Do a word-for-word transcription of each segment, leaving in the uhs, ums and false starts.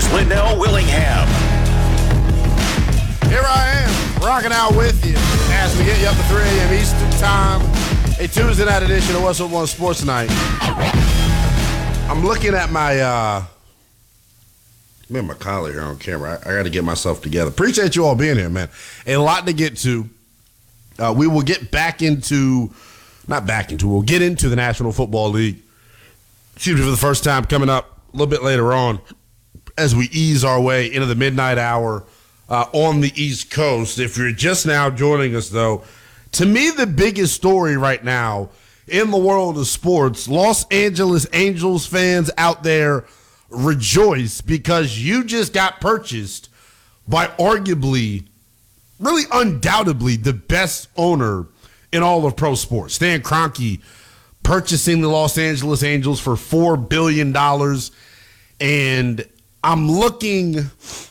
Here's Linnell Willingham. Here I am, rocking out with you as we get you up to three a.m. Eastern Time, a Tuesday night edition of What's Up One Sports Night. I'm looking at my, uh, me and my colleague here on camera. I, I got to get myself together. Appreciate you all being here, man. A lot to get to. Uh, we will get back into, not back into, we'll get into the National Football League. Excuse me, for the first time coming up a little bit later on as we ease our way into the midnight hour uh, on the East Coast. If you're just now joining us, though, to me, the biggest story right now in the world of sports, Los Angeles Angels fans out there rejoice because you just got purchased by arguably, really undoubtedly, the best owner in all of pro sports. Stan Kroenke purchasing the Los Angeles Angels for four billion dollars. And I'm looking,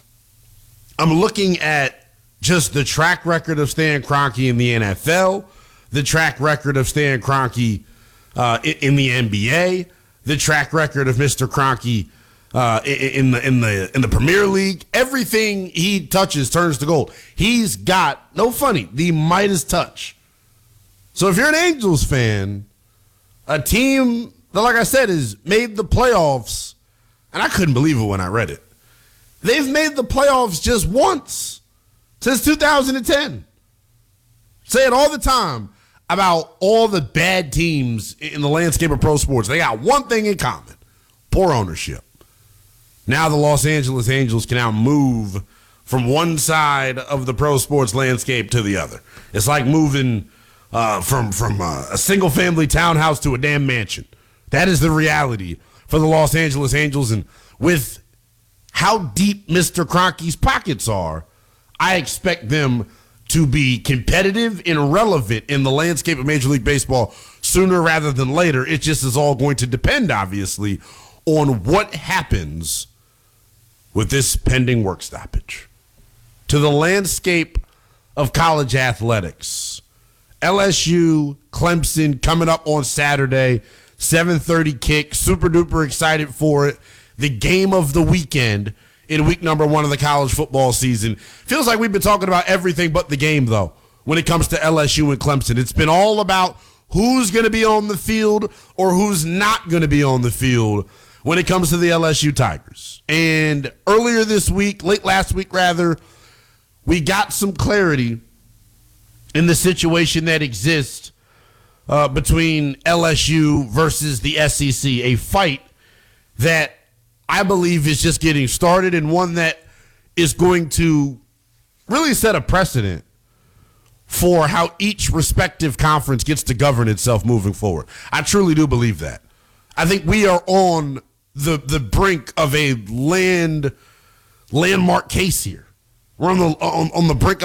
I'm looking at just the track record of Stan Kroenke in the N F L, the track record of Stan Kroenke uh, in, in the N B A, the track record of Mister Kroenke uh, in the in the in the Premier League. Everything he touches turns to gold. He's got, no funny, the Midas touch. So if you're an Angels fan, a team that, like I said, has made the playoffs, and I couldn't believe it when I read it. They've made the playoffs just once since two thousand ten. Say it all the time about all the bad teams in the landscape of pro sports. They got one thing in common: poor ownership. Now the Los Angeles Angels can now move from one side of the pro sports landscape to the other. It's like moving Uh, from from uh, a single-family townhouse to a damn mansion. That is the reality for the Los Angeles Angels. And with how deep Mister Kroenke's pockets are, I expect them to be competitive and relevant in the landscape of Major League Baseball sooner rather than later. It just is all going to depend, obviously, on what happens with this pending work stoppage. To the landscape of college athletics, L S U, Clemson coming up on Saturday, seven thirty kick. Super duper excited for it. The game of the weekend in week number one of the college football season. Feels like we've been talking about everything but the game, though, when it comes to L S U and Clemson. It's been all about who's going to be on the field or who's not going to be on the field when it comes to the L S U Tigers. And earlier this week, late last week rather, we got some clarity in the situation that exists uh, between L S U versus the S E C, a fight that I believe is just getting started and one that is going to really set a precedent for how each respective conference gets to govern itself moving forward. I truly do believe that. I think we are on the the brink of a land landmark case here. We're on the on, on the brink